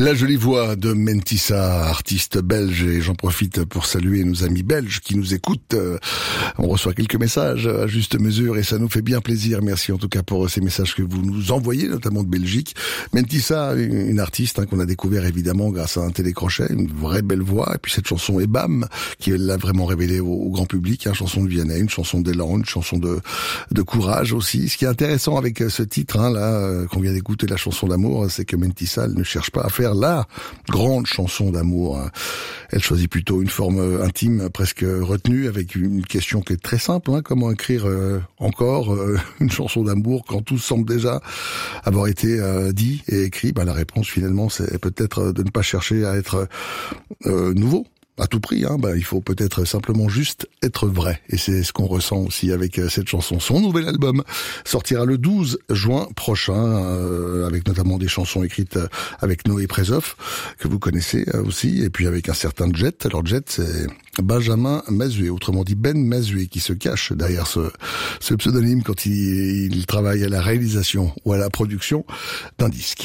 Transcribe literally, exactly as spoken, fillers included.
La jolie voix de Mentissa, artiste belge, et j'en profite pour saluer nos amis belges qui nous écoutent. On reçoit quelques messages à juste mesure et ça nous fait bien plaisir. Merci en tout cas pour ces messages que vous nous envoyez, notamment de Belgique. Mentissa, une artiste hein, qu'on a découvert évidemment grâce à un télécrochet, une vraie belle voix, et puis cette chanson Ebam qui l'a vraiment révélée au, au grand public, une hein, chanson de Vianney, une chanson d'élan, une chanson de, de courage aussi. Ce qui est intéressant avec ce titre hein, là qu'on vient d'écouter, la chanson d'amour, c'est que Mentissa ne cherche pas à faire la grande chanson d'amour. Elle choisit plutôt une forme intime, presque retenue, avec une question qui est très simple, hein, comment écrire euh, encore euh, une chanson d'amour quand tout semble déjà avoir été euh, dit et écrit. Ben, la réponse finalement c'est peut-être de ne pas chercher à être euh, nouveau à tout prix, hein, bah, il faut peut-être simplement juste être vrai. Et c'est ce qu'on ressent aussi avec euh, cette chanson. Son nouvel album sortira le douze juin prochain, euh, avec notamment des chansons écrites avec Noé Prezoff, que vous connaissez euh, aussi, et puis avec un certain Jet. Alors Jet, c'est Benjamin Mazué, autrement dit Ben Mazué, qui se cache derrière ce, ce pseudonyme quand il, il travaille à la réalisation ou à la production d'un disque.